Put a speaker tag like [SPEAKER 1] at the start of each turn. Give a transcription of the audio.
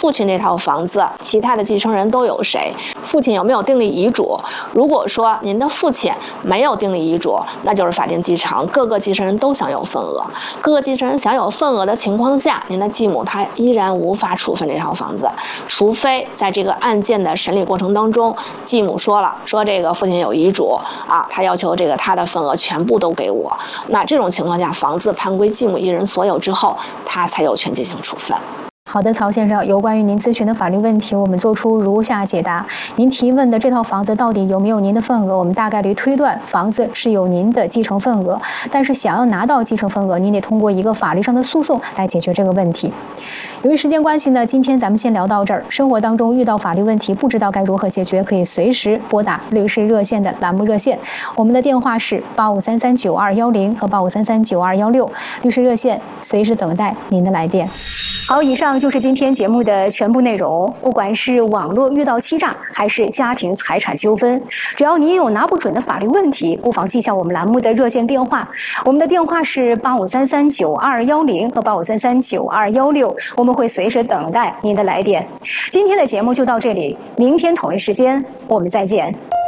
[SPEAKER 1] 父亲这套房子，其他的继承人都有谁？父亲有没有订立遗嘱？如果说您的父亲没有订立遗嘱，那就是法定继承，各个继承人都享有份额。各个继承人享有份额的情况下，您的继母她依然无法处分这套房子，除非在这个案件的审理过程当中，继母说这个父亲有遗嘱啊，他要求这个他的份额全部都给我。那这种情况下，房子判归继母一人所有之后，他才有权进行处分。
[SPEAKER 2] 好的，曹先生，有关于您咨询的法律问题，我们做出如下解答。您提问的这套房子到底有没有您的份额？我们大概率推断房子是有您的继承份额，但是想要拿到继承份额，您得通过一个法律上的诉讼来解决这个问题。由于时间关系呢，今天咱们先聊到这儿。生活当中遇到法律问题，不知道该如何解决，可以随时拨打律师热线的栏目热线，我们的电话是85339210和85339216，律师热线随时等待您的来电。好，以上就是今天节目的全部内容。不管是网络遇到欺诈，还是家庭财产纠纷，只要你有拿不准的法律问题，不妨记下我们栏目的热线电话。我们的电话是85339210和85339216，我们会随时等待您的来电。今天的节目就到这里，明天同一时间我们再见。